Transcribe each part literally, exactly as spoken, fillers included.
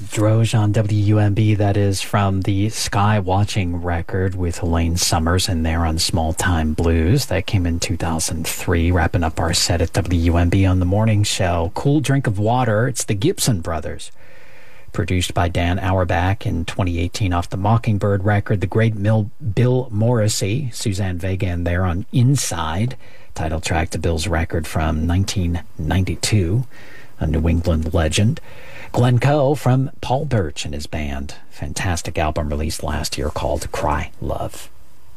Droge on W U M B. That is from the Sky Watching record with Elaine Summers in there on Small Time Blues. That came in two thousand three, wrapping up our set at W U M B on the morning show. Cool Drink of Water. It's the Gibson Brothers. Produced by Dan Auerbach in twenty eighteen off the Mockingbird record. The great Mil- Bill Morrissey, Suzanne Vega in there on Inside. Title track to Bill's record from nineteen ninety-two. A New England legend. Glenn Coe from Paul Birch and his band. Fantastic album released last year called Cry Love.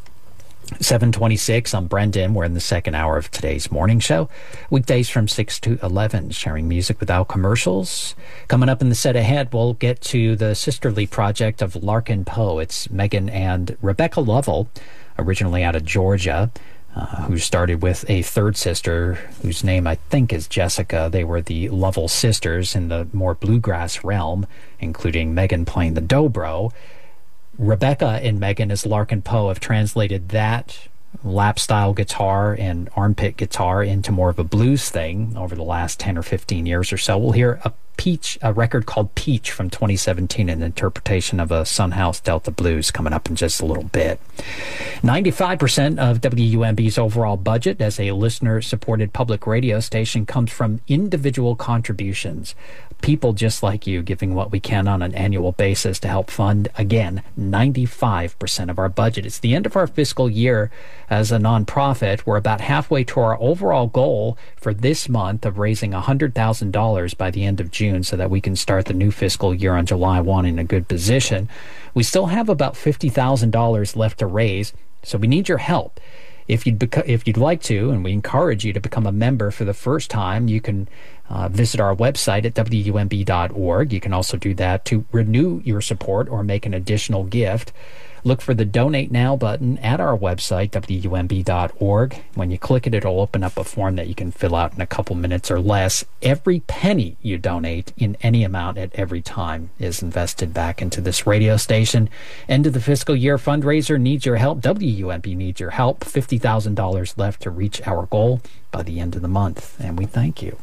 seven twenty-six on Brendan. We're in the second hour of today's morning show. Weekdays from six to eleven, sharing music without commercials. Coming up in the set ahead, we'll get to the sisterly project of Larkin Poe. It's Megan and Rebecca Lovell, originally out of Georgia, Uh, who started with a third sister whose name I think is Jessica. They were the Lovell sisters in the more bluegrass realm, including Megan playing the dobro. Rebecca and Megan as Larkin Poe have translated that lap-style guitar and armpit guitar into more of a blues thing over the last ten or fifteen years or so. We'll hear a Peach, a record called Peach from twenty seventeen, an interpretation of a Sunhouse Delta blues coming up in just a little bit. ninety-five percent of W U M B's overall budget as a listener-supported public radio station comes from individual contributions. People just like you giving what we can on an annual basis to help fund, again, ninety-five percent of our budget. It's the end of our fiscal year as a nonprofit. We're about halfway to our overall goal for this month of raising one hundred thousand dollars by the end of June so that we can start the new fiscal year on July first in a good position. We still have about fifty thousand dollars left to raise, so we need your help. If you'd beco- if you'd like to, and we encourage you to become a member for the first time, you can uh, visit our website at W U M B dot org. You can also do that to renew your support or make an additional gift. Look for the Donate Now button at our website, W U M B dot org. When you click it, it'll open up a form that you can fill out in a couple minutes or less. Every penny you donate in any amount at every time is invested back into this radio station. End of the fiscal year fundraiser needs your help. W U M B needs your help. fifty thousand dollars left to reach our goal by the end of the month, and we thank you.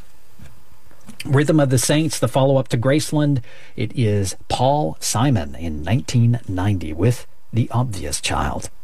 Rhythm of the Saints, the follow-up to Graceland. It is Paul Simon in nineteen ninety with The Obvious Child.